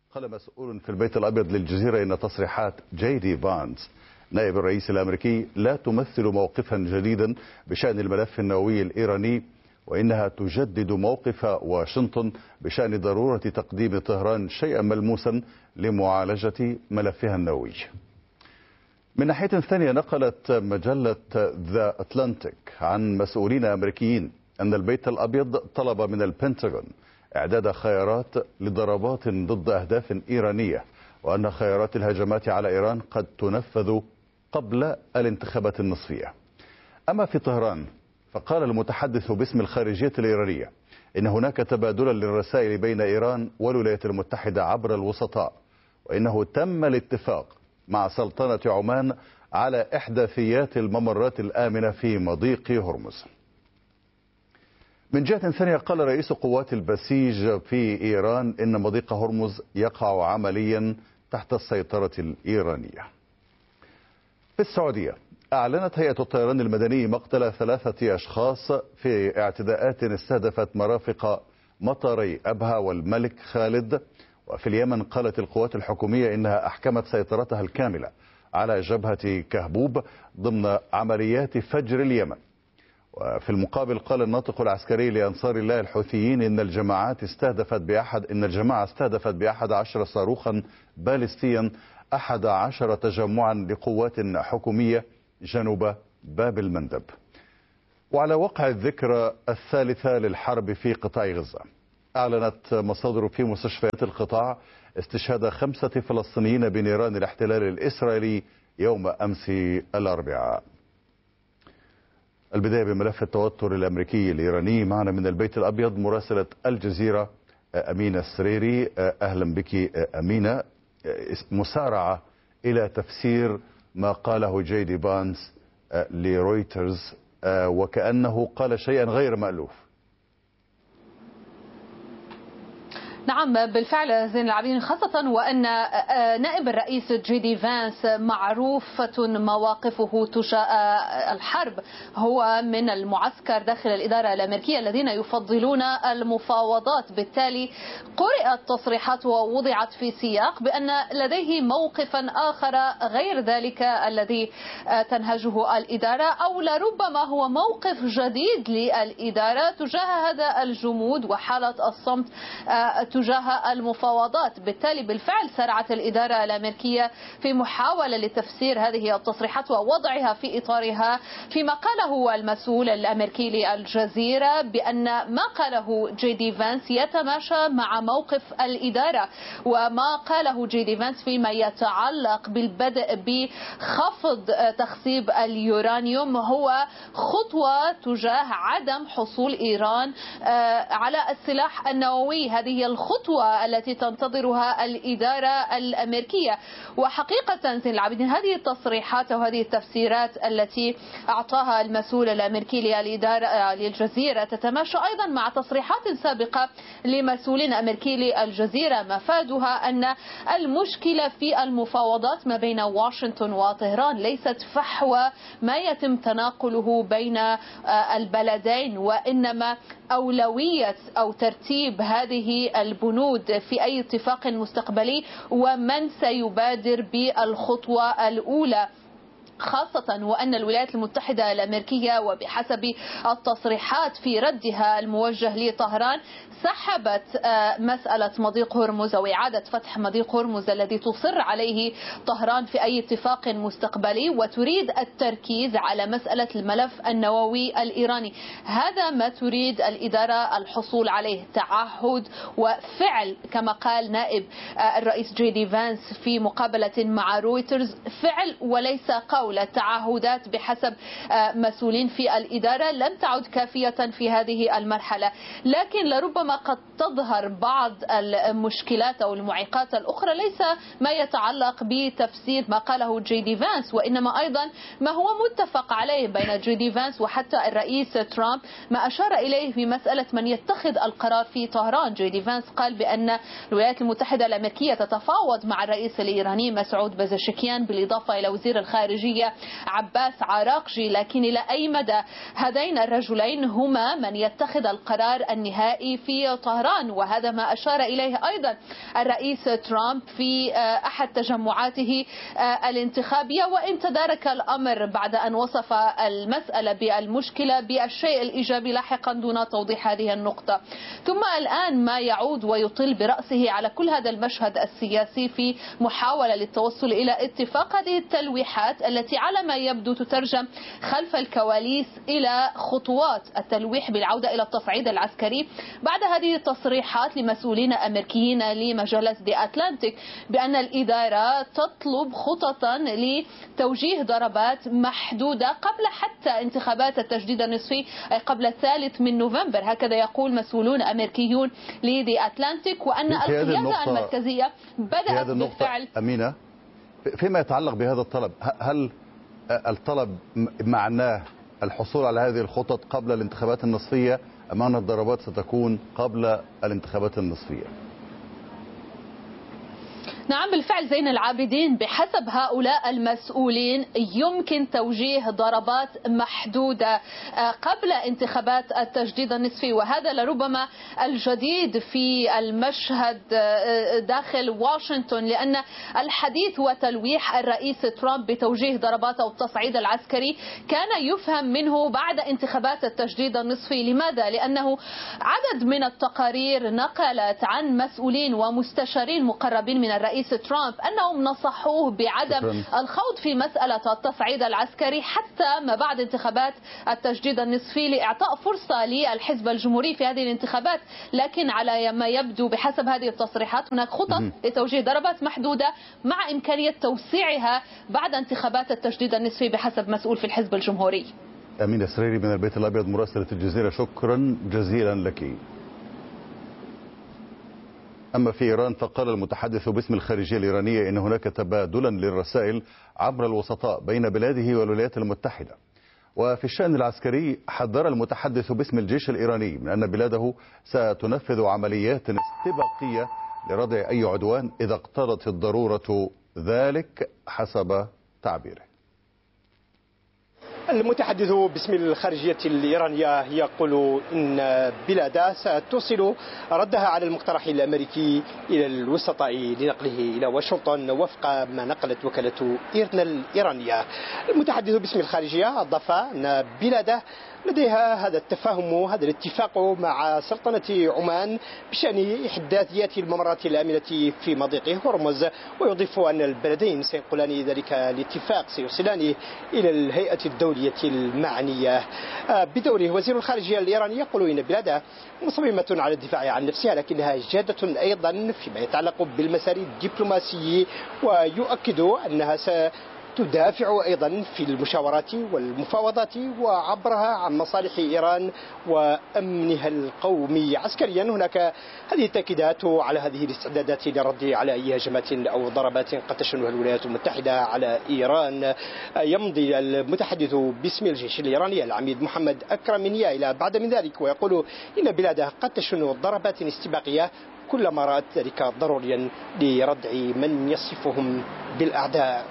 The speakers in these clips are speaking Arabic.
قال مسؤول في البيت الأبيض للجزيرة إن تصريحات جي دي فانس نائب الرئيس الأمريكي لا تمثل موقفا جديدا بشأن الملف النووي الإيراني، وإنها تجدد موقف واشنطن بشأن ضرورة تقديم طهران شيئا ملموسا لمعالجة ملفها النووي. من ناحية ثانية، نقلت مجلة ذا أتلانتيك عن مسؤولين أمريكيين أن البيت الأبيض طلب من البنتاغون إعداد خيارات لضربات ضد أهداف إيرانية، وأن خيارات الهجمات على إيران قد تنفذ قبل الانتخابات النصفية. أما في طهران، فقال المتحدث باسم الخارجية الإيرانية إن هناك تبادلا للرسائل بين إيران والولايات المتحدة عبر الوسطاء، وإنه تم الاتفاق مع سلطنة عمان على إحداثيات الممرات الآمنة في مضيق هرمز. من جهة ثانية، قال رئيس قوات البسيج في إيران إن مضيق هرمز يقع عمليا تحت السيطرة الإيرانية. في السعودية، أعلنت هيئة الطيران المدني مقتل 3 أشخاص في اعتداءات استهدفت مرافق مطاري أبها والملك خالد. وفي اليمن، قالت القوات الحكومية إنها أحكمت سيطرتها الكاملة على جبهة كهبوب ضمن عمليات فجر اليمن. وفي المقابل، قال الناطق العسكري لأنصار الله الحوثيين إن الجماعة استهدفت ب11 صاروخا باليستيا 11 تجمعا لقوات حكومية جنوب باب المندب. وعلى وقع الذكرى الثالثة للحرب في قطاع غزة، أعلنت مصادر في مستشفيات القطاع استشهاد 5 فلسطينيين بنيران الاحتلال الإسرائيلي يوم أمس الأربعاء. البداية بملف التوتر الأمريكي الإيراني. معنا من البيت الأبيض مراسلة الجزيرة أمينة السريري. أهلا بك أمينة. مسارعة إلى تفسير ما قاله جي دي فانس لرويترز، وكأنه قال شيئا غير مألوف. نعم بالفعل زين العابدين، خاصة وأن نائب الرئيس جي دي فانس معروفة مواقفه تجاه الحرب، هو من المعسكر داخل الإدارة الأمريكية الذين يفضلون المفاوضات. بالتالي قرأت تصريحات ووضعت في سياق بأن لديه موقفا آخر غير ذلك الذي تنهجه الإدارة، أو لربما هو موقف جديد للإدارة تجاه هذا الجمود وحالة الصمت تجاه المفاوضات. بالتالي بالفعل سارعت الإدارة الأمريكية في محاولة لتفسير هذه التصريحات ووضعها في إطارها، فيما قاله المسؤول الأمريكي للجزيرة بأن ما قاله جي دي فانس يتماشى مع موقف الإدارة، وما قاله جي دي فانس فيما يتعلق بالبدء بخفض تخصيب اليورانيوم هو خطوة تجاه عدم حصول إيران على السلاح النووي. هذه الخطوة التي تنتظرها الإدارة الأمريكية. وحقيقة زين العابدين، هذه التصريحات وهذه التفسيرات التي أعطاها المسؤول الأمريكي للإدارة للجزيرة تتماشى أيضا مع تصريحات سابقة لمسؤولين أمريكي للجزيرة، مفادها أن المشكلة في المفاوضات ما بين واشنطن وطهران ليست فحوى ما يتم تناقله بين البلدين، وإنما أولوية أو ترتيب هذه البنود في أي اتفاق مستقبلي ومن سيبادر بالخطوة الأولى، خاصة وأن الولايات المتحدة الأمريكية وبحسب التصريحات في ردها الموجه لطهران سحبت مسألة مضيق هرمز أو إعادة فتح مضيق هرمز الذي تصر عليه طهران في أي اتفاق مستقبلي، وتريد التركيز على مسألة الملف النووي الإيراني. هذا ما تريد الإدارة الحصول عليه، تعهد وفعل كما قال نائب الرئيس جي دي فانس في مقابلة مع رويترز، فعل وليس قول. التعهدات بحسب مسؤولين في الإدارة لم تعد كافية في هذه المرحلة، لكن لربما قد تظهر بعض المشكلات أو المعيقات الأخرى ليس ما يتعلق بتفسير ما قاله جي دي فانس، وإنما أيضا ما هو متفق عليه بين جي دي فانس وحتى الرئيس ترامب، ما أشار إليه في مسألة من يتخذ القرار في طهران. جي دي فانس قال بأن الولايات المتحدة الأمريكية تتفاوض مع الرئيس الإيراني مسعود بزشكيان بالإضافة إلى وزير الخارجية الأمريكية عباس عراقجي. لكن إلى أي مدى هذين الرجلين هما من يتخذ القرار النهائي في طهران؟ وهذا ما أشار إليه أيضا الرئيس ترامب في أحد تجمعاته الانتخابية، وإن تدارك الأمر بعد أن وصف المسألة بالمشكلة بالشيء الإيجابي لاحقا دون توضيح هذه النقطة. ثم الآن ما يعود ويطل برأسه على كل هذا المشهد السياسي في محاولة للتوصل إلى اتفاق، هذه التلويحات التي على ما يبدو تترجم خلف الكواليس إلى خطوات التلويح بالعودة إلى التصعيد العسكري بعد هذه التصريحات لمسؤولين أمريكيين لمجلة دي أتلانتيك بأن الإدارة تطلب خططا لتوجيه ضربات محدودة قبل حتى انتخابات التجديد النصفي أي قبل 3 من نوفمبر. هكذا يقول مسؤولون أمريكيون لدي أتلانتيك، وأن القيادة المركزية بدأت بالفعل. أمينة، فيما يتعلق بهذا الطلب، هل الطلب معناه الحصول على هذه الخطط قبل الانتخابات النصفية أم أن الضربات ستكون قبل الانتخابات النصفية؟ نعم بالفعل زين العابدين، بحسب هؤلاء المسؤولين يمكن توجيه ضربات محدودة قبل انتخابات التجديد النصفي، وهذا لربما الجديد في المشهد داخل واشنطن، لأن الحديث وتلويح الرئيس ترامب بتوجيه ضربات أو التصعيد العسكري كان يفهم منه بعد انتخابات التجديد النصفي. لماذا؟ لأنه عدد من التقارير نقلت عن مسؤولين ومستشارين مقربين من الرئيس ترامب أنهم نصحوه بعدم الخوض في مسألة التصعيد العسكري حتى ما بعد انتخابات التجديد النصفي لإعطاء فرصة للحزب الجمهوري في هذه الانتخابات. لكن على ما يبدو بحسب هذه التصريحات هناك خطط لتوجيه ضربات محدودة مع إمكانية توسيعها بعد انتخابات التجديد النصفي بحسب مسؤول في الحزب الجمهوري. أمينة سريري من البيت الأبيض مراسلة الجزيرة، شكرا جزيلا لك. أما في إيران فقال المتحدث باسم الخارجية الإيرانية إن هناك تبادلا للرسائل عبر الوسطاء بين بلاده والولايات المتحدة. وفي الشأن العسكري حذر المتحدث باسم الجيش الإيراني من أن بلاده ستنفذ عمليات استباقية لردع أي عدوان إذا اقتضت الضرورة ذلك حسب تعبيره. المتحدث باسم الخارجية الإيرانية يقول إن بلاده ستوصل ردها على المقترح الأمريكي إلى الوسطاء لنقله إلى واشنطن وفق ما نقلت وكالة إيرنا الإيرانية. المتحدث باسم الخارجية أضاف أن بلاده لديها هذا التفاهم وهذا الاتفاق مع سلطنة عمان بشأن إحداثيات الممرات الآمنة في مضيق هرمز، ويضيف أن البلدين سينقلان ذلك الاتفاق سيوصلان إلى الهيئة الدولية المعنية. بدوره وزير الخارجية الإيراني يقول إن بلاده مصممة على الدفاع عن نفسها لكنها جادة أيضا فيما يتعلق بالمسار الدبلوماسي، ويؤكد أنها تدافع أيضا في المشاورات والمفاوضات وعبرها عن مصالح إيران وأمنها القومي. عسكريا هناك هذه التأكيدات على هذه الاستعدادات للرد على أي هجمات أو ضربات قد تشنها الولايات المتحدة على إيران. يمضي المتحدث باسم الجيش الإيراني العميد محمد أكرم إلى بعد من ذلك ويقول إن بلاده قد تشن ضربات استباقية كلما رأت ذلك ضروريا لردع من يصفهم بالأعداء.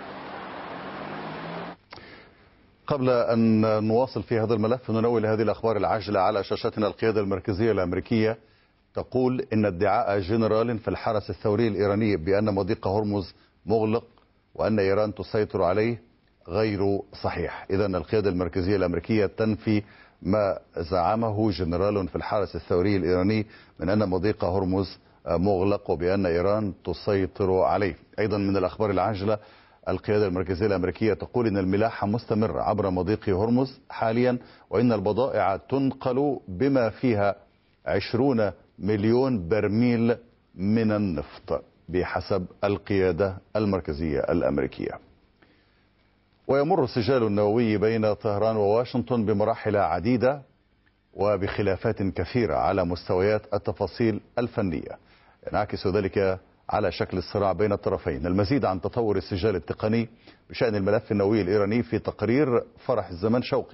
قبل أن نواصل في هذا الملف ننوه لهذه الأخبار العاجلة على شاشتنا. القيادة المركزية الأمريكية تقول إن ادعاء جنرال في الحرس الثوري الإيراني بأن مضيق هرمز مغلق وأن إيران تسيطر عليه غير صحيح. إذن القيادة المركزية الأمريكية تنفي ما زعمه جنرال في الحرس الثوري الإيراني من أن مضيق هرمز مغلق وبأن إيران تسيطر عليه. أيضا من الأخبار العاجلة القيادة المركزية الأمريكية تقول إن الملاحة مستمرة عبر مضيق هرمز حاليا وإن البضائع تنقل بما فيها 20 مليون برميل من النفط بحسب القيادة المركزية الأمريكية. ويمر السجال النووي بين طهران وواشنطن بمراحل عديدة وبخلافات كثيرة على مستويات التفاصيل الفنية، ينعكس ذلك على شكل الصراع بين الطرفين. المزيد عن تطور السجال التقني بشأن الملف النووي الإيراني في تقرير فرح الزمن شوقي.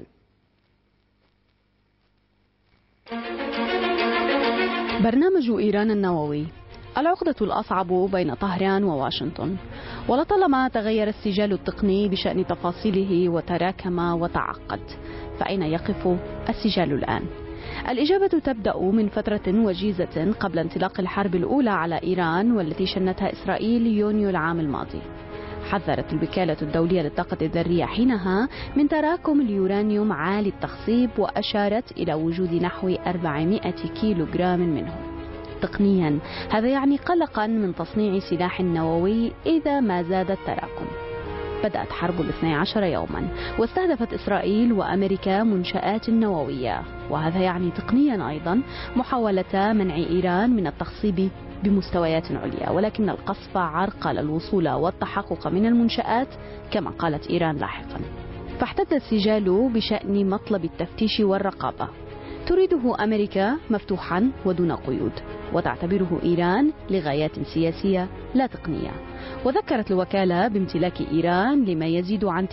برنامج إيران النووي العقدة الأصعب بين طهران وواشنطن، ولطالما تغير السجال التقني بشأن تفاصيله وتراكم وتعقد، فأين يقف السجال الآن؟ الإجابة تبدأ من فترة وجيزة قبل انطلاق الحرب الأولى على إيران، والتي شنتها إسرائيل يونيو العام الماضي. حذرت الوكالة الدولية للطاقة الذرية حينها من تراكم اليورانيوم عالي التخصيب، وأشارت إلى وجود نحو 400 كيلوغرام منه. تقنيا هذا يعني قلقا من تصنيع سلاح نووي إذا ما زاد التراكم. بدأت حرب 12 يوما، واستهدفت إسرائيل وأمريكا منشآت نووية، وهذا يعني تقنيا أيضا محاولة منع إيران من التخصيب بمستويات عليا، ولكن القصف عرقل الوصول والتحقق من المنشآت كما قالت إيران لاحقا. فاحتد السجال بشأن مطلب التفتيش والرقابة، تريده أمريكا مفتوحا ودون قيود، وتعتبره إيران لغايات سياسية لا تقنية. وذكرت الوكالة بامتلاك إيران لما يزيد عن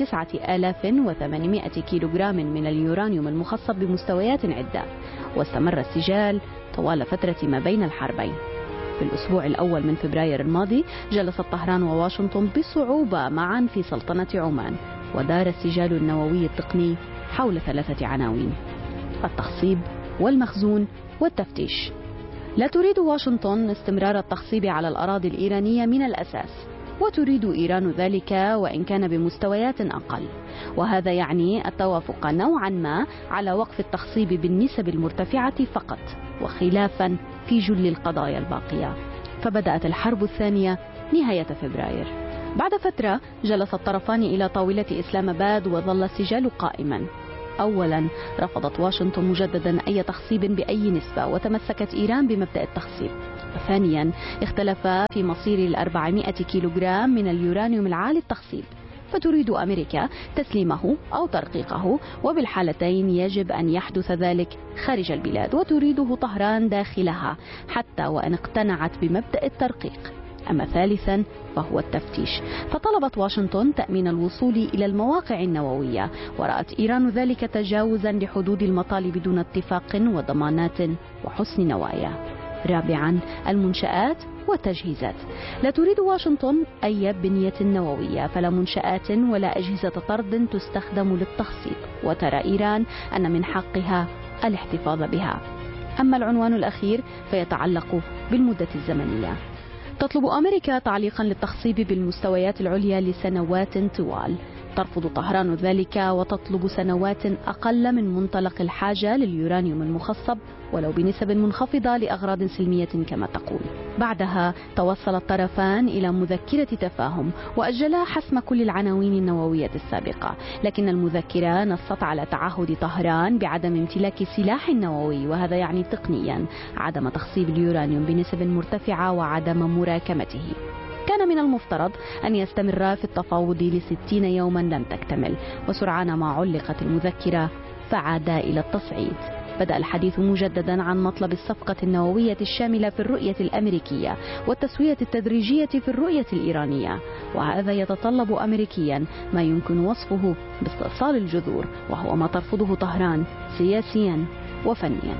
9800 كيلوغرام من اليورانيوم المخصب بمستويات عدة، واستمر السجال طوال فترة ما بين الحربين. في الأسبوع الأول من فبراير الماضي جلست طهران وواشنطن بصعوبة معا في سلطنة عمان، ودار السجال النووي التقني حول 3 عناوين: التخصيب والمخزون والتفتيش. لا تريد واشنطن استمرار التخصيب على الأراضي الإيرانية من الأساس، وتريد إيران ذلك وإن كان بمستويات أقل، وهذا يعني التوافق نوعا ما على وقف التخصيب بالنسب المرتفعة فقط، وخلافا في جل القضايا الباقية. فبدأت الحرب الثانية نهاية فبراير. بعد فترة جلس الطرفان إلى طاولة إسلام آباد، وظل السجال قائما. أولا رفضت واشنطن مجددا أي تخصيب بأي نسبة، وتمسكت إيران بمبدأ التخصيب. ثانيا اختلف في مصير 400 كيلوغرام من اليورانيوم العالي التخصيب، فتريد أمريكا تسليمه أو ترقيقه، وبالحالتين يجب أن يحدث ذلك خارج البلاد، وتريده طهران داخلها حتى وإن اقتنعت بمبدأ الترقيق. أما ثالثا فهو التفتيش، فطلبت واشنطن تأمين الوصول إلى المواقع النووية، ورأت إيران ذلك تجاوزا لحدود المطالب دون اتفاق وضمانات وحسن نوايا. رابعا المنشآت والتجهيزات. لا تريد واشنطن أي بنية نووية، فلا منشآت ولا أجهزة طرد تستخدم للتخصيب، وترى إيران أن من حقها الاحتفاظ بها. أما العنوان الأخير فيتعلق بالمدة الزمنية. تطلب أمريكا تعليقا للتخصيب بالمستويات العليا لسنوات طوال، ترفض طهران ذلك وتطلب سنوات أقل من منطلق الحاجة لليورانيوم المخصب، ولو بنسب منخفضة لأغراض سلمية كما تقول. بعدها توصل الطرفان إلى مذكرة تفاهم، وأجلا حسم كل العناوين النووية السابقة، لكن المذكرة نصت على تعهد طهران بعدم امتلاك سلاح نووي، وهذا يعني تقنيا عدم تخصيب اليورانيوم بنسب مرتفعة وعدم مراكمته. كان من المفترض أن يستمر في التفاوض ل60 يوما لم تكتمل، وسرعان ما علقت المذكرة فعاد إلى التصعيد. بدأ الحديث مجددا عن مطلب الصفقة النووية الشاملة في الرؤية الأمريكية والتسوية التدريجية في الرؤية الإيرانية، وهذا يتطلب أمريكيا ما يمكن وصفه باستئصال الجذور، وهو ما ترفضه طهران سياسيا وفنيا.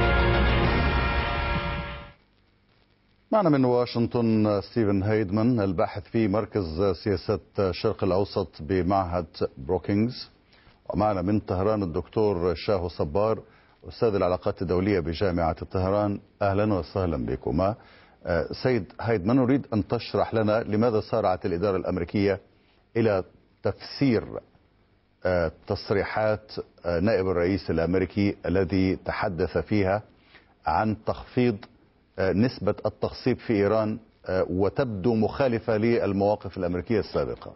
معنا من واشنطن ستيفن هيدمان، الباحث في مركز سياسة الشرق الأوسط بمعهد بروكينجز، ومعنا من طهران الدكتور شاهو صبار، أستاذ العلاقات الدولية بجامعة طهران. أهلا وسهلا بكما. سيد هيدمان، نريد أن تشرح لنا لماذا سارعت الإدارة الأمريكية إلى تفسير تصريحات نائب الرئيس الأمريكي الذي تحدث فيها عن تخفيض نسبة التخصيب في إيران، وتبدو مخالفة للمواقف الأمريكية السابقة.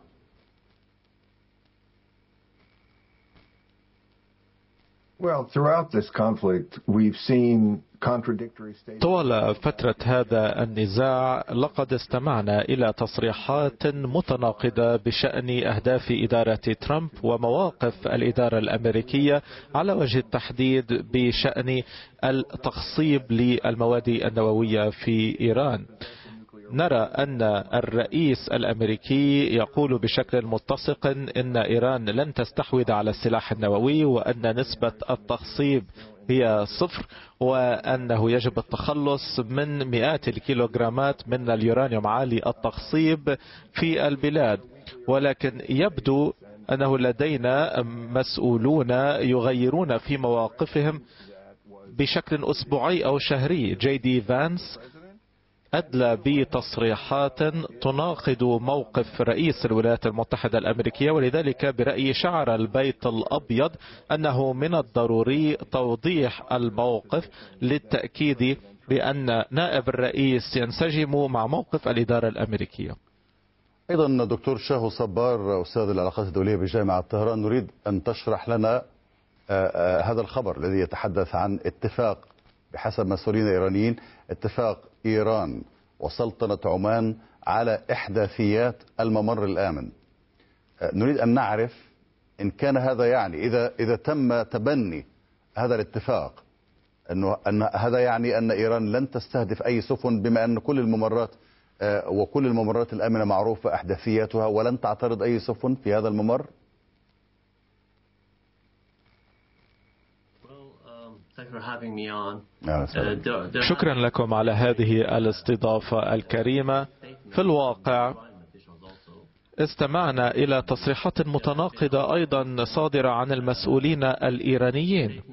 طوال فترة هذا النزاع لقد استمعنا إلى تصريحات متناقضة بشأن أهداف إدارة ترامب ومواقف الإدارة الأمريكية على وجه التحديد بشأن التخصيب للمواد النووية في إيران. نرى أن الرئيس الأمريكي يقول بشكل متسق إن إيران لن تستحوذ على السلاح النووي، وأن نسبة التخصيب هي صفر، وأنه يجب التخلص من مئات الكيلوغرامات من اليورانيوم عالي التخصيب في البلاد. ولكن يبدو أنه لدينا مسؤولون يغيرون في مواقفهم بشكل أسبوعي أو شهري. جي دي فانس أدلى بتصريحات تناقض موقف رئيس الولايات المتحدة الأمريكية، ولذلك برأيي شعر البيت الأبيض أنه من الضروري توضيح الموقف للتأكيد بأن نائب الرئيس ينسجم مع موقف الإدارة الأمريكية. أيضا دكتور شاهو صبار أستاذ العلاقات الدولية بجامعة طهران، نريد أن تشرح لنا هذا الخبر الذي يتحدث عن اتفاق بحسب مسؤولين إيرانيين، اتفاق إيران وسلطنة عمان على إحداثيات الممر الآمن. نريد أن نعرف إن كان هذا يعني إذا تم تبني هذا الاتفاق أن هذا يعني أن إيران لن تستهدف أي سفن، بما أن كل الممرات وكل الممرات الآمنة معروفة أحداثياتها، ولن تعترض أي سفن في هذا الممر؟ شكرا لكم على هذه الاستضافة الكريمة. في الواقع استمعنا إلى تصريحات متناقضة أيضا صادرة عن المسؤولين الإيرانيين.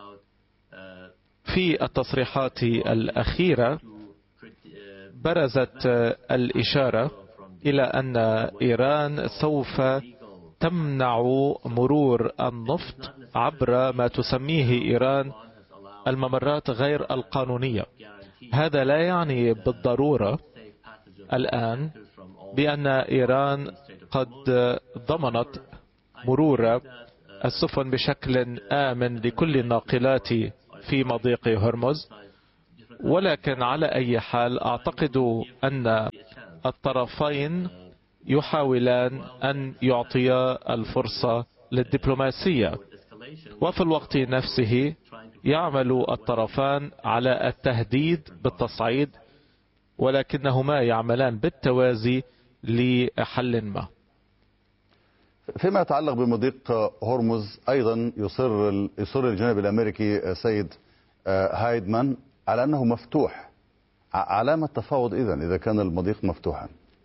في التصريحات الأخيرة برزت الإشارة إلى أن إيران سوف تمنع مرور النفط عبر ما تسميه إيران الممرات غير القانونية. هذا لا يعني بالضرورة الآن بأن إيران قد ضمنت مرور السفن بشكل آمن لكل الناقلات في مضيق هرمز، ولكن على أي حال أعتقد أن الطرفين يحاولان أن يعطيا الفرصة للدبلوماسية، وفي الوقت نفسه يعمل الطرفان على التهديد بالتصعيد، ولكنهما يعملان بالتوازي لحل ما. فيما يتعلق بمضيق هرمز أيضا يصر الجانب الأمريكي سيد هايدمان على أنه مفتوح. علامة تفاوض إذا كان المضيق مفتوحا؟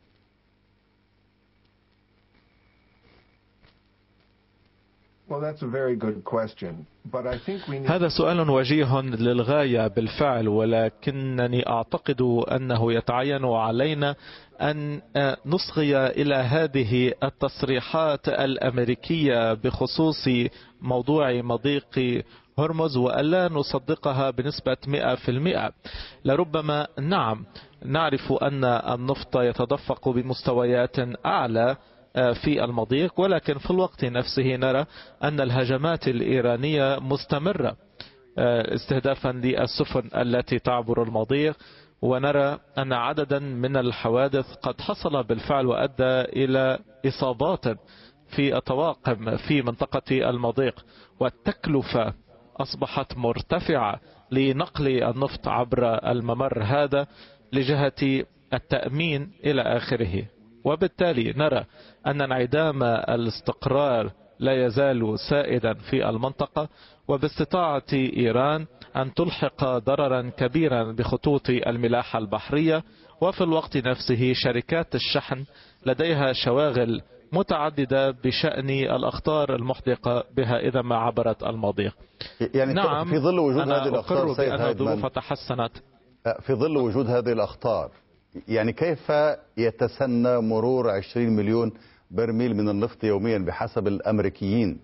هذا سؤال وجيه للغاية بالفعل، ولكنني أعتقد أنه يتعين علينا أن نصغي إلى هذه التصريحات الأمريكية بخصوص موضوع مضيق هرمز وألا نصدقها بنسبة 100%. لربما نعم نعرف أن النفط يتدفق بمستويات أعلى في المضيق، ولكن في الوقت نفسه نرى أن الهجمات الإيرانية مستمرة استهدافا للسفن التي تعبر المضيق، ونرى أن عددا من الحوادث قد حصل بالفعل وأدى إلى إصابات في الطواقم في منطقة المضيق، والتكلفة أصبحت مرتفعة لنقل النفط عبر الممر هذا لجهة التأمين إلى آخره. وبالتالي نرى أن انعدام الاستقرار لا يزال سائدا في المنطقة، وباستطاعة إيران أن تلحق ضررا كبيرا بخطوط الملاحة البحرية، وفي الوقت نفسه شركات الشحن لديها شواغل متعددة بشأن الأخطار المحدقة بها إذا ما عبرت المضيق. يعني نعم، في ظل وجود هذه الأخطار سيد هايدمان، الظروف تحسنت. في ظل وجود هذه الأخطار، يعني كيف يتسنى مرور 20 مليون برميل من النفط يوميا بحسب الأمريكيين؟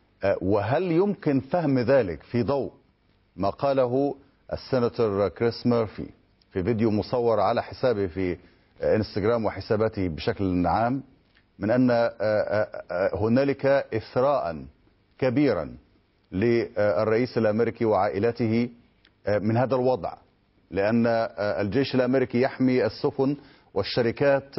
وهل يمكن فهم ذلك في ضوء ما قاله السيناتور كريس ميرفي في فيديو مصور على حسابه في انستغرام وحساباته بشكل عام، من أن هنالك إثراء كبيرا للرئيس الأمريكي وعائلته من هذا الوضع، لأن الجيش الأمريكي يحمي السفن والشركات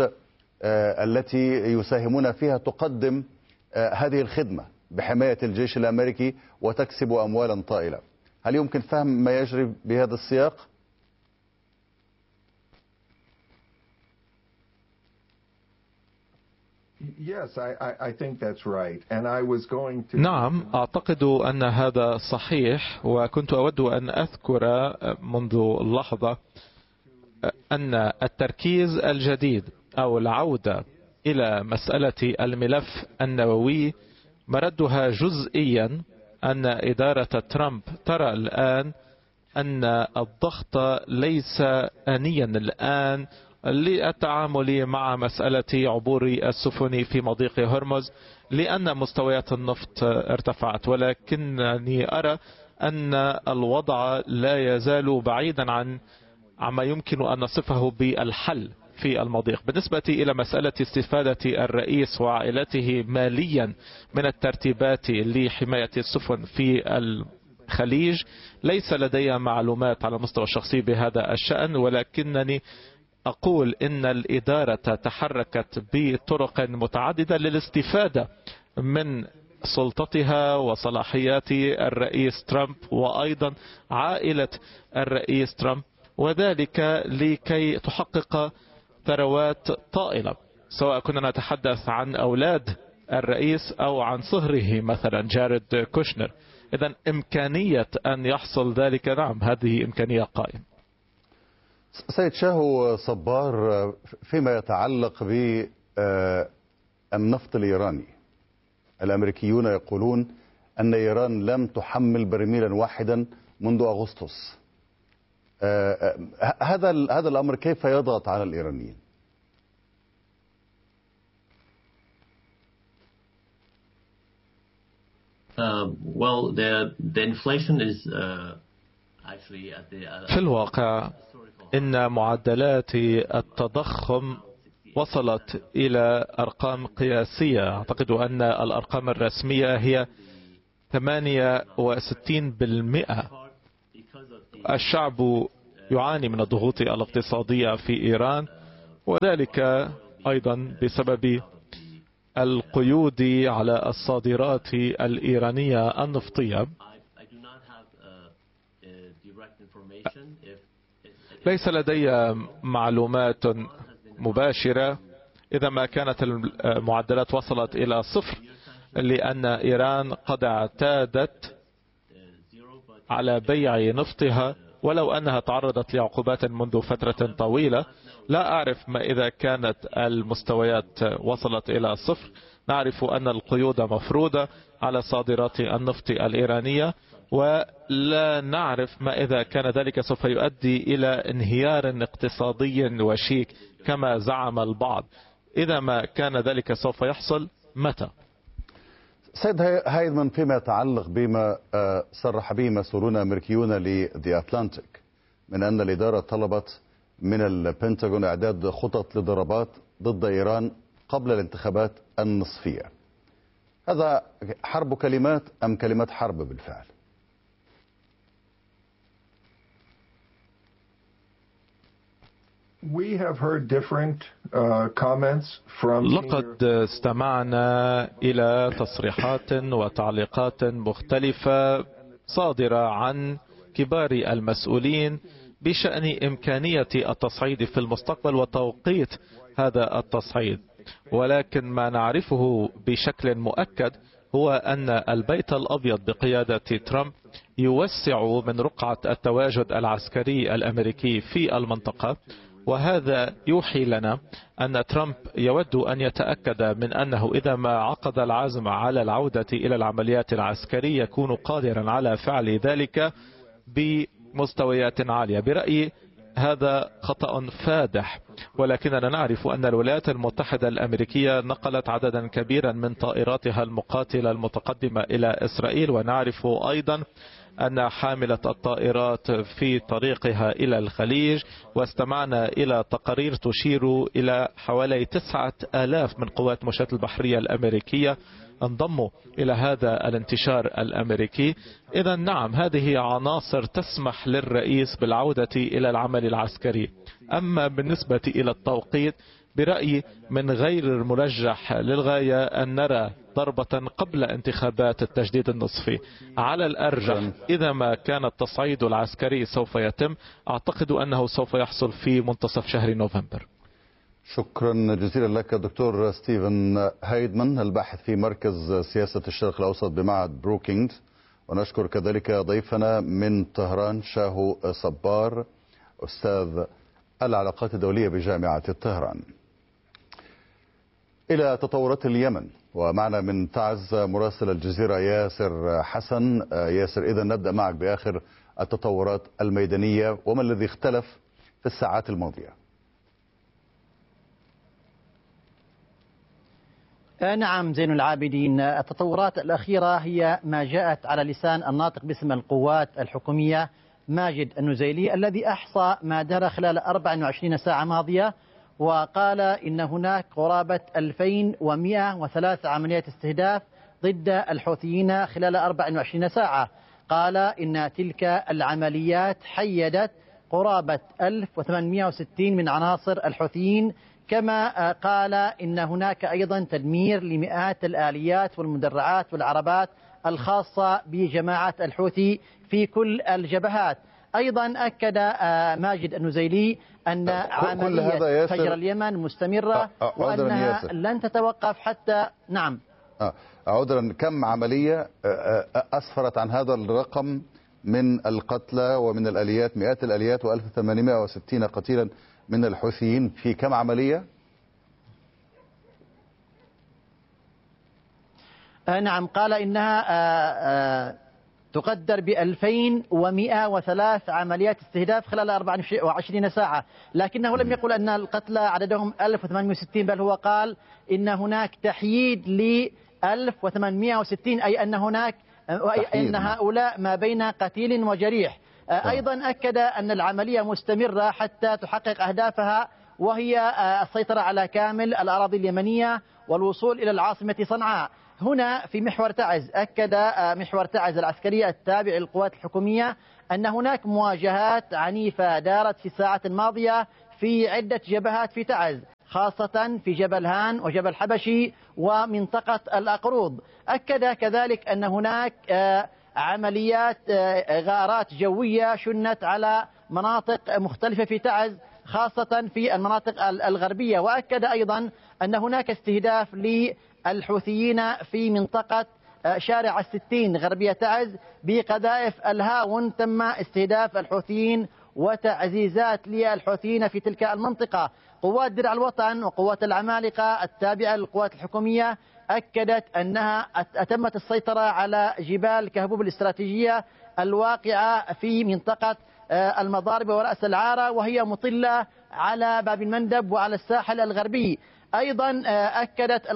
التي يساهمون فيها تقدم هذه الخدمة بحماية الجيش الأمريكي وتكسب أموالا طائلة. هل يمكن فهم ما يجري بهذا السياق؟ نعم، أعتقد أن هذا صحيح، وكنت أود أن أذكر منذ لحظة أن التركيز الجديد أو العودة إلى مسألة الملف النووي مردها جزئيا أن إدارة ترامب ترى الآن أن الضغط ليس آنيا الآن للتعامل مع مسألة عبور السفن في مضيق هرمز لأن مستويات النفط ارتفعت، ولكنني أرى أن الوضع لا يزال بعيدا عن عما يمكن أن نصفه بالحل في المضيق. بالنسبة إلى مسألة استفادة الرئيس وعائلته ماليا من الترتيبات لحماية السفن في الخليج، ليس لدي معلومات على المستوى الشخصي بهذا الشأن، ولكنني أقول إن الإدارة تحركت بطرق متعددة للاستفادة من سلطتها وصلاحيات الرئيس ترامب وأيضا عائلة الرئيس ترامب، وذلك لكي تحقق ثروات طائلة، سواء كنا نتحدث عن أولاد الرئيس أو عن صهره مثلا جاريد كوشنر. إذن إمكانية أن يحصل ذلك، نعم، هذه إمكانية قائمة. سيد شاهو صبار، فيما يتعلق بالنفط الإيراني، الأمريكيون يقولون أن إيران لم تحمل برميلا واحدا منذ أغسطس. هذا الأمر كيف يضغط على الإيرانيين؟ في الواقع إن معدلات التضخم وصلت إلى أرقام قياسية. أعتقد أن الأرقام الرسمية هي 68%. الشعب يعاني من الضغوط الاقتصادية في إيران، وذلك أيضا بسبب القيود على الصادرات الإيرانية النفطية. ليس لدي معلومات مباشرة إذا ما كانت المعدلات وصلت إلى صفر، لأن إيران قد اعتادت على بيع نفطها ولو أنها تعرضت لعقوبات منذ فترة طويلة. لا أعرف ما إذا كانت المستويات وصلت إلى صفر. نعرف أن القيود مفروضة على صادرات النفط الإيرانية، ولا نعرف ما إذا كان ذلك سوف يؤدي إلى انهيار اقتصادي وشيك كما زعم البعض. إذا ما كان ذلك سوف يحصل متى؟ سيد هايدمان، فيما يتعلق بما صرح به مسؤولون أمريكيون لدي أتلانتيك من أن الإدارة طلبت من البنتاغون إعداد خطط لضربات ضد إيران قبل الانتخابات النصفية، هذا حرب كلمات أم كلمات حرب بالفعل؟ لقد استمعنا إلى تصريحات وتعليقات مختلفة صادرة عن كبار المسؤولين بشأن إمكانية التصعيد في المستقبل وتوقيت هذا التصعيد، ولكن ما نعرفه بشكل مؤكد هو أن البيت الأبيض بقيادة ترامب يوسع من رقعة التواجد العسكري الأمريكي في المنطقة، وهذا يوحي لنا أن ترامب يود أن يتأكد من أنه إذا ما عقد العزم على العودة إلى العمليات العسكرية يكون قادرا على فعل ذلك بمستويات عالية. برأيي هذا خطأ فادح، ولكننا نعرف أن الولايات المتحدة الأمريكية نقلت عددا كبيرا من طائراتها المقاتلة المتقدمة إلى إسرائيل، ونعرف أيضا أن حاملة الطائرات في طريقها إلى الخليج، واستمعنا إلى تقارير تشير إلى حوالي 9,000 من قوات مشاة البحرية الأمريكية انضموا إلى هذا الانتشار الأمريكي. إذا نعم، هذه عناصر تسمح للرئيس بالعودة إلى العمل العسكري. أما بالنسبة إلى التوقيت، برأيي من غير المرجح للغاية أن نرى ضربة قبل انتخابات التجديد النصفي. على الأرجح إذا ما كان التصعيد العسكري سوف يتم، أعتقد أنه سوف يحصل في منتصف شهر نوفمبر. شكرا جزيلا لك دكتور ستيفن هايدمان الباحث في مركز سياسة الشرق الأوسط بمعهد بروكينغز. ونشكر كذلك ضيفنا من طهران شاهو صبار أستاذ العلاقات الدولية بجامعة طهران. إلى تطورات اليمن، ومعنا من تعز مراسل الجزيرة ياسر حسن. ياسر، إذا نبدأ معك بآخر التطورات الميدانية وما الذي اختلف في الساعات الماضية؟ نعم زين العابدين، التطورات الأخيرة هي ما جاءت على لسان الناطق باسم القوات الحكومية ماجد النزيلي، الذي أحصى ما جرى خلال 24 ساعة ماضية، وقال إن هناك قرابة 2103 عمليات استهداف ضد الحوثيين خلال 24 ساعة. قال إن تلك العمليات حيدت قرابة 1860 من عناصر الحوثيين، كما قال إن هناك أيضا تدمير لمئات الآليات والمدرعات والعربات الخاصة بجماعة الحوثي في كل الجبهات. أيضا أكد ماجد النزيلي أن عملية فجر اليمن مستمرة وأنها لن تتوقف حتى. نعم عذرا، كم عملية أسفرت عن هذا الرقم من القتلى ومن الآليات، مئات الآليات و1860 قتيلا من الحوثيين في كم عملية؟ نعم، قال إنها تقدر ب2103 عمليات استهداف خلال 24 ساعة، لكنه لم يقل أن القتلى عددهم 1860، بل هو قال إن هناك تحييد ل 1860، أي أن هناك أن هؤلاء ما بين قتيل وجريح. أيضا أكد أن العملية مستمرة حتى تحقق أهدافها، وهي السيطرة على كامل الأراضي اليمنية والوصول إلى العاصمة صنعاء. هنا في محور تعز، أكد محور تعز العسكري التابع للقوات الحكومية أن هناك مواجهات عنيفة دارت في الساعات الماضية في عدة جبهات في تعز، خاصة في جبل هان وجبل حبشي ومنطقة الأقروض. أكد كذلك أن هناك عمليات غارات جوية شنت على مناطق مختلفة في تعز، خاصة في المناطق الغربية. وأكد أيضا أن هناك استهداف للحوثيين في منطقة شارع 60 غربية تعز بقذائف الهاون. تم استهداف الحوثيين وتعزيزات للحوثيين في تلك المنطقة. قوات درع الوطن وقوات العمالقة التابعة للقوات الحكومية أكدت أنها أتمت السيطرة على جبال كهبوب الاستراتيجية الواقعة في منطقة المضارب ورأس العارة، وهي مطلة على باب المندب وعلى الساحل الغربي. أيضا أكدت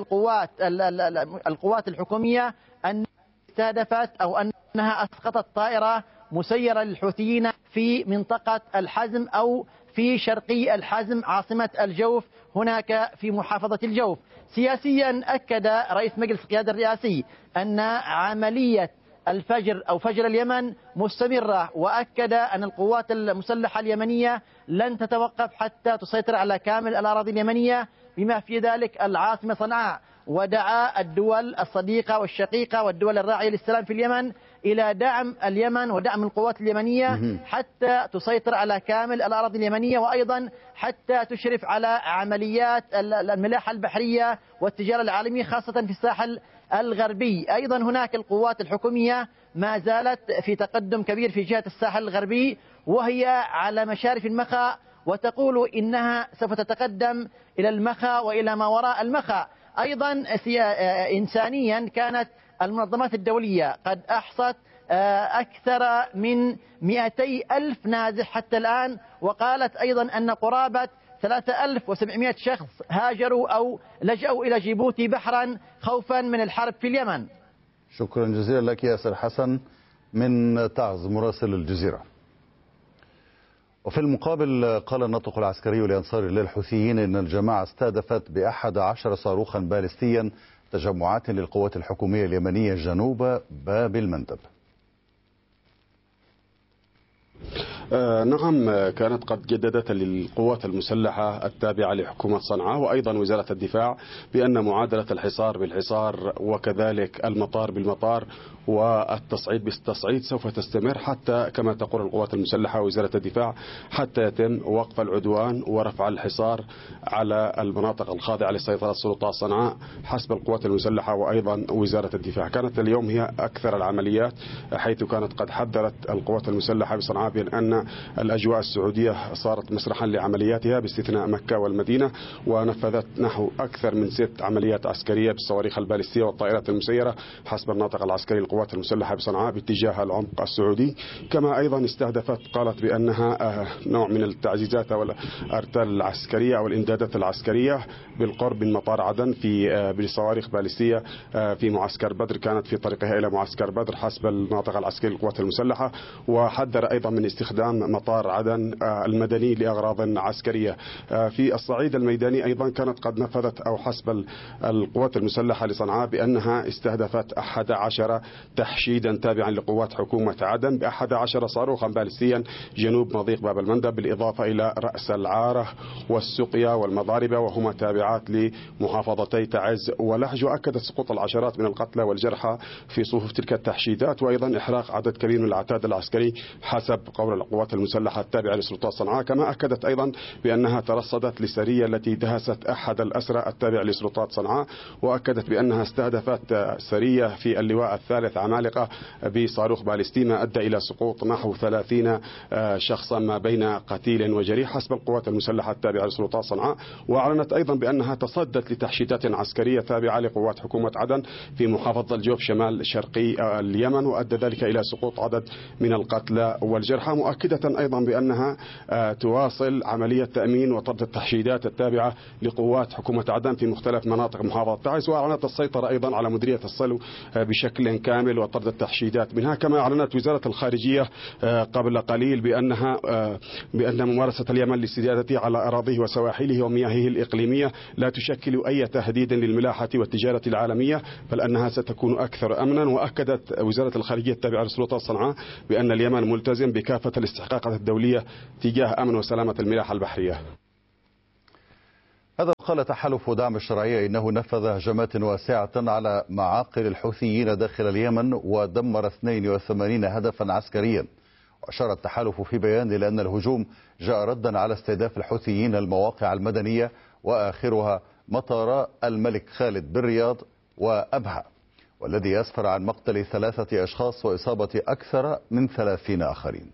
القوات الحكومية أن استهدفت أو أنها أسقطت طائرة مسيرة للحوثيين في منطقة الحزم أو في شرقي الحزم عاصمة الجوف هناك في محافظة الجوف. سياسيا أكد رئيس مجلس القيادة الرئاسي أن عملية الفجر أو فجر اليمن مستمرة، وأكد أن القوات المسلحة اليمنية لن تتوقف حتى تسيطر على كامل الأراضي اليمنية بما في ذلك العاصمة صنعاء. ودعا الدول الصديقة والشقيقة والدول الراعية للسلام في اليمن إلى دعم اليمن ودعم القوات اليمنية حتى تسيطر على كامل الأراضي اليمنية، وأيضا حتى تشرف على عمليات الملاحة البحرية والتجارة العالمية خاصة في الساحل الغربي. أيضا هناك القوات الحكومية ما زالت في تقدم كبير في جهة الساحل الغربي، وهي على مشارف المخا، وتقول إنها سوف تتقدم إلى المخا وإلى ما وراء المخا. أيضا إنسانيا كانت المنظمات الدولية قد أحصت أكثر من 200,000 نازح حتى الآن، وقالت أيضا أن قرابة 3700 شخص هاجروا أو لجأوا إلى جيبوتي بحرا خوفا من الحرب في اليمن. شكرا جزيلا لك ياسر حسن من تعز مراسل الجزيرة. وفي المقابل قال الناطق العسكري لأنصار الله الحوثيين إن الجماعة استهدفت ب11 صاروخا باليستيا تجمعات للقوات الحكومية اليمنية جنوب باب المندب. نعم، كانت قد جددت للقوات المسلحة التابعة لحكومة صنعاء وأيضا وزارة الدفاع بأن معادلة الحصار بالحصار وكذلك المطار بالمطار بالتصعيد سوف تستمر حتى كما تقول القوات المسلحة ووزارة الدفاع حتى يتم وقف العدوان ورفع الحصار على المناطق الخاضعة لسيطرة سلطات صنعاء حسب القوات المسلحة وأيضا وزارة الدفاع. كانت اليوم هي أكثر العمليات، حيث كانت قد حذرت القوات المسلحة بصنعاء بأن الأجواء السعودية صارت مسرحا لعملياتها باستثناء مكة والمدينة، ونفذت نحو أكثر من 6 عمليات عسكرية بالصواريخ البالستية والطائرات المسيرة حسب الناطق العسكري للقوات المسلحة بصنعاء باتجاه العمق السعودي. كما أيضا استهدفت، قالت بأنها نوع من التعزيزات أو الأرتال العسكرية أو الإمدادات العسكرية بالقرب من مطار عدن بصواريخ بالستية في معسكر بدر، كانت في طريقها إلى معسكر بدر حسب الناطق العسكري للقوات المسلحة. وحذر أيضا من استخدام مطار عدن المدني لأغراض عسكرية. في الصعيد الميداني أيضا كانت قد نفذت أو حسب القوات المسلحة لصنعاء بأنها استهدفت 11 تحشيدا تابعا لقوات حكومة عدن ب11 صاروخا بالستيا جنوب مضيق باب المندب، بالإضافة إلى رأس العارة والسقيا والمضاربة، وهما تابعات لمحافظتي تعز ولحج. وأكدت سقوط العشرات من القتلى والجرحى في صفوف تلك التحشيدات، وأيضا إحراق عدد كبير من العتاد العسكري حسب قول القوات المسلحة التابعة لسلطات صنعاء. كما أكدت أيضا بأنها ترصدت لسرية التي دهست أحد الأسرى التابع لسلطات صنعاء، وأكدت بأنها استهدفت سرية في اللواء الثالث عمالقة بصاروخ بالستي ما أدى إلى سقوط نحو 30 شخصا ما بين قتيل وجريح حسب القوات المسلحة التابعة لسلطات صنعاء. وأعلنت أيضا بأنها تصدت لتحشيدات عسكرية تابعة لقوات حكومة عدن في محافظة الجوف شمال شرقي اليمن، وأدى ذلك إلى سقوط عدد من القتلى والجرحى، مؤكدة أيضا بأنها تواصل عملية تأمين وطرد التحشيدات التابعة لقوات حكومة عدن في مختلف مناطق محافظة تعز. وأعلنت السيطرة أيضا على مديرية الصلو بشكل كامل وطرد التحشيدات منها. كما أعلنت وزارة الخارجية قبل قليل بأن ممارسة اليمن لاستزادته على أراضيه وسواحله ومياهه الإقليمية لا تشكل أي تهديد للملاحة والتجارة العالمية، بل أنها ستكون أكثر أمنا. وأكدت وزارة الخارجية التابعة لسلطات صنعاء بأن اليمن ملتزم بكافة الاستحقاقات الدولية تجاه أمن وسلامة الملاحة البحرية. هذا قال تحالف دعم الشرعية إنه نفذ هجمات واسعة على معاقل الحوثيين داخل اليمن ودمر 82 هدفا عسكريا. وأشار التحالف في بيان إلى أن الهجوم جاء ردا على استهداف الحوثيين المواقع المدنية وآخرها مطار الملك خالد بالرياض وأبها، والذي أسفر عن مقتل 3 أشخاص وإصابة أكثر من 30 آخرين.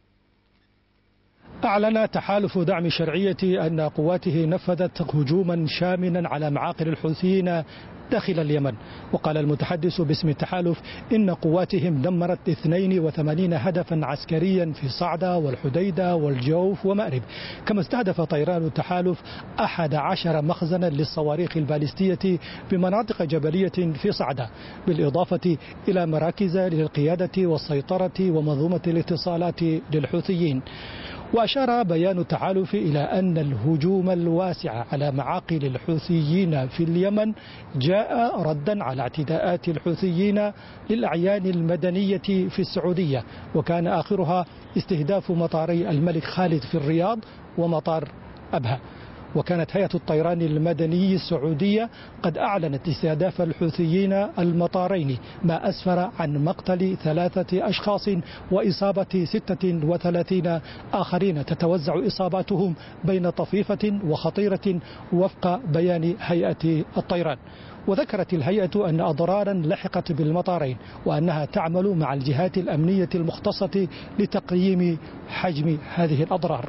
أعلن تحالف دعم الشرعية أن قواته نفذت هجوما شاملا على معاقل الحوثيين داخل اليمن. وقال المتحدث باسم التحالف إن قواتهم دمرت 82 هدفا عسكريا في صعدة والحديدة والجوف ومأرب. كما استهدف طيران التحالف 11 مخزنا للصواريخ البالستية بمناطق جبلية في صعدة، بالإضافة إلى مراكز للقيادة والسيطرة ومنظومة الاتصالات للحوثيين. وأشار بيان التحالف إلى أن الهجوم الواسع على معاقل الحوثيين في اليمن جاء ردا على اعتداءات الحوثيين للأعيان المدنية في السعودية، وكان آخرها استهداف مطاري الملك خالد في الرياض ومطار أبها. وكانت هيئة الطيران المدني السعودية قد أعلنت استهداف الحوثيين المطارين، ما أسفر عن مقتل 3 أشخاص وإصابة 36 آخرين تتوزع إصاباتهم بين طفيفة وخطيرة وفق بيان هيئة الطيران. وذكرت الهيئة أن أضرارا لحقت بالمطارين، وأنها تعمل مع الجهات الأمنية المختصة لتقييم حجم هذه الأضرار.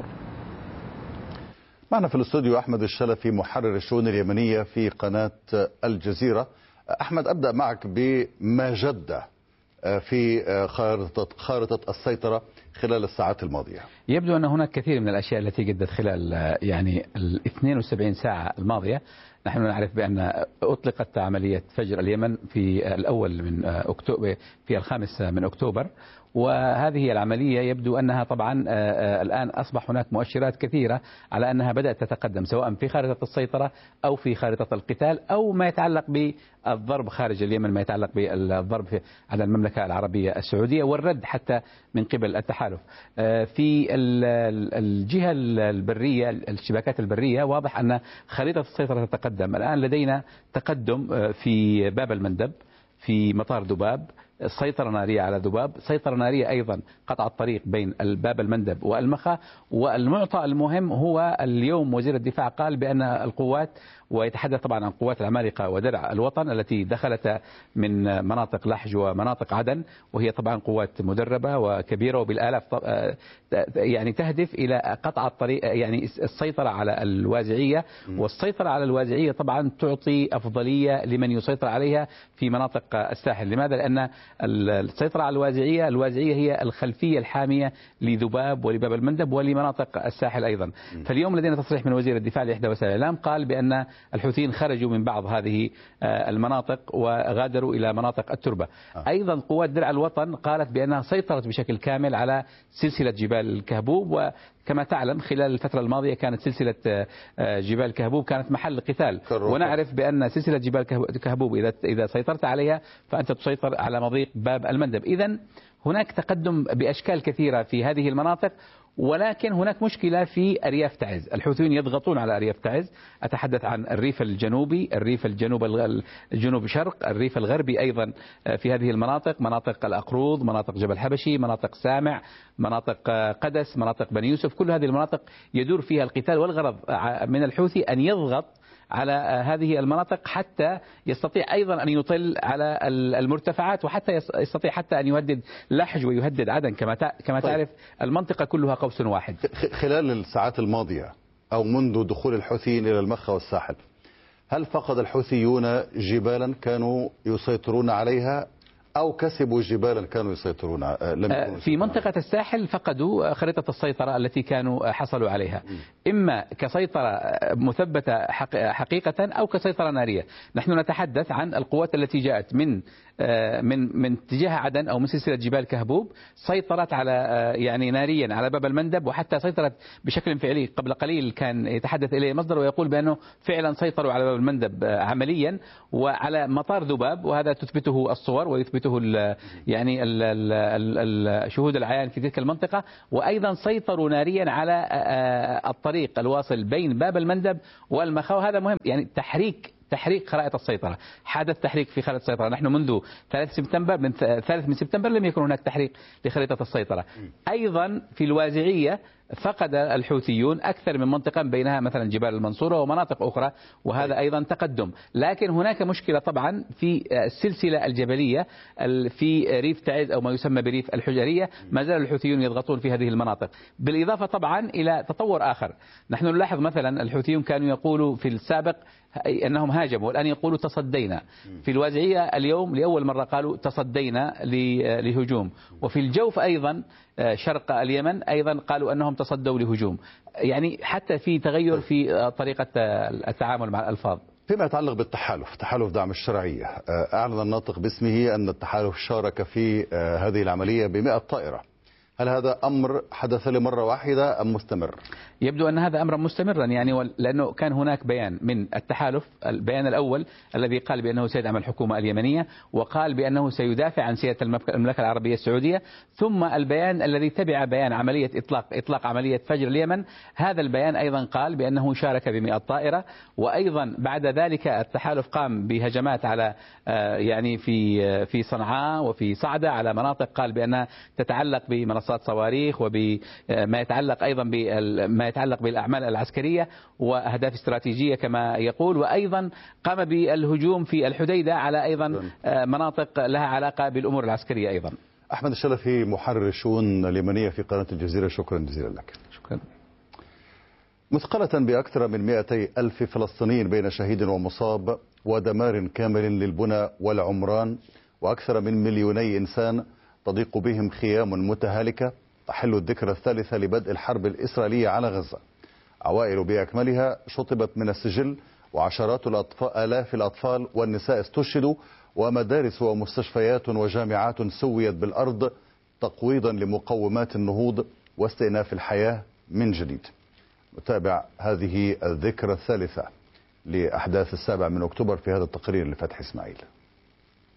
معنا في الاستوديو أحمد الشلفي محرر الشؤون اليمنية في قناة الجزيرة. أحمد، أبدأ معك بما جد في خارطة السيطرة خلال الساعات الماضية. يبدو أن هناك كثير من الأشياء التي جدت خلال ال 72 ساعة الماضية. نحن نعرف بأن أطلقت عملية فجر اليمن في الأول من أكتوبر، في 5 من أكتوبر، وهذه العملية يبدو أنها طبعا الآن أصبح هناك مؤشرات كثيرة على أنها بدأت تتقدم، سواء في خارطة السيطرة أو في خارطة القتال أو ما يتعلق بالضرب خارج اليمن، ما يتعلق بالضرب على المملكة العربية السعودية والرد حتى من قبل التحالف. في الجهة البرية، الشبكات البرية، واضح أن خريطة السيطرة تتقدم. الآن لدينا تقدم في باب المندب، في مطار دباب، سيطرة نارية على ذباب، سيطرة نارية أيضا قطع الطريق بين باب المندب والمخا. والمعطى المهم هو اليوم وزير الدفاع قال بأن القوات، ويتحدث طبعا عن قوات العمالقة ودرع الوطن التي دخلت من مناطق لحج ومناطق عدن، وهي طبعا قوات مدربة وكبيرة وبالآلاف، يعني تهدف إلى قطع الطريق، يعني السيطرة على الوازعية. والسيطرة على الوازعية طبعا تعطي أفضلية لمن يسيطر عليها في مناطق الساحل. لماذا؟ لأن السيطرة على الوازعية هي الخلفية الحامية لذباب ولباب المندب ولمناطق الساحل أيضا. فاليوم لدينا تصريح من وزير الدفاع لإحدى وسائل الإعلام قال بأن الحوثيين خرجوا من بعض هذه المناطق وغادروا إلى مناطق التربة. أيضا قوات درع الوطن قالت بأنها سيطرت بشكل كامل على سلسلة جبال الكهبوب، وكما تعلم خلال الفترة الماضية كانت سلسلة جبال الكهبوب كانت محل قتال، ونعرف بأن سلسلة جبال الكهبوب إذا سيطرت عليها فأنت تسيطر على مضيق باب المندب. إذن هناك تقدم بأشكال كثيرة في هذه المناطق، ولكن هناك مشكلة في أرياف تعز. الحوثيين يضغطون على أرياف تعز، أتحدث عن الريف الجنوبي، الريف الجنوب شرق، الريف الغربي أيضا في هذه المناطق، مناطق الأقروض، مناطق جبل حبشي، مناطق سامع، مناطق قدس، مناطق بني يوسف. كل هذه المناطق يدور فيها القتال، والغرض من الحوثي أن يضغط على هذه المناطق حتى يستطيع أيضا أن يطل على المرتفعات، وحتى يستطيع حتى أن يهدد لحج ويهدد عدن. كما تعرف المنطقة كلها قوس واحد. خلال الساعات الماضية أو منذ دخول الحوثيين إلى المخا والساحل، هل فقد الحوثيون جبالا كانوا يسيطرون عليها أو كسبوا جبالا كانوا يسيطرون؟ في منطقة الساحل فقدوا خريطة السيطرة التي كانوا حصلوا عليها، إما كسيطرة مثبتة حقيقة أو كسيطرة نارية. نحن نتحدث عن القوات التي جاءت من اتجاه عدن أو من سلسلة جبال كهبوب، سيطرت على يعني ناريا على باب المندب، وحتى سيطرت بشكل فعلي. قبل قليل كان يتحدث إليه مصدر ويقول بأنه فعلا سيطروا على باب المندب عمليا وعلى مطار ذباب، وهذا تثبته الصور ويثبته يعني شهود العيان في تلك المنطقة. وأيضا سيطروا ناريا على الطريق الواصل بين باب المندب والمخا، وهذا مهم. يعني تحريك خرائط السيطرة، حدث تحريك في خرائط السيطرة. نحن منذ 3 سبتمبر لم يكن هناك تحريك لخريطة السيطرة. أيضا في الوازعية فقد الحوثيون أكثر من منطقة، بينها مثلا جبال المنصورة ومناطق أخرى، وهذا أيضا تقدم. لكن هناك مشكلة طبعا في السلسلة الجبلية في ريف تعز أو ما يسمى بريف الحجرية، ما زال الحوثيون يضغطون في هذه المناطق، بالإضافة طبعا إلى تطور آخر. نحن نلاحظ مثلا الحوثيون كانوا يقولوا في السابق أنهم هاجموا، والآن يقولوا تصدينا. في الوازعية اليوم لأول مرة قالوا تصدينا لهجوم، وفي الجوف أيضا شرق اليمن أيضا قالوا أنهم تصدوا لهجوم. يعني حتى في تغير في طريقة التعامل مع الألفاظ. فيما يتعلق بالتحالف، تحالف دعم الشرعية، أعلن الناطق باسمه أن التحالف شارك في هذه العملية ب100 طائرة. هل هذا أمر حدث لمرة واحدة أم مستمر؟ يبدو أن هذا أمر مستمرا، يعني لأنه كان هناك بيان من التحالف، البيان الأول الذي قال بأنه سيدعم الحكومة اليمنية وقال بأنه سيدافع عن سيادة المملكة العربية السعودية، ثم البيان الذي تبع بيان عملية إطلاق عملية فجر اليمن، هذا البيان أيضا قال بأنه شارك ب100 طائرة. وأيضا بعد ذلك التحالف قام بهجمات على يعني في صنعاء وفي صعدة على مناطق قال بأنها تتعلق بمنصات صواريخ وبما يتعلق أيضا ما يتعلق بالأعمال العسكرية وأهداف استراتيجية كما يقول. وأيضا قام بالهجوم في الحديدة على أيضا مناطق لها علاقة بالأمور العسكرية أيضا. أحمد الشلفي، محرر الشؤون اليمنية في قناة الجزيرة، شكرا جزيلا لك. شكرا. مثقلة بأكثر من 200,000 فلسطيني بين شهيد ومصاب ودمار كامل للبنى والعمران، وأكثر من 2,000,000 إنسان تضيق بهم خيام متهالكة، تحل الذكرى الثالثة لبدء الحرب الإسرائيلية على غزة. عوائل بأكملها شطبت من السجل، وعشرات آلاف الأطفال والنساء استشهدوا، ومدارس ومستشفيات وجامعات سويت بالأرض تقويضا لمقومات النهوض واستئناف الحياة من جديد. نتابع هذه الذكرى الثالثة لأحداث 7 أكتوبر في هذا التقرير لفتحي إسماعيل.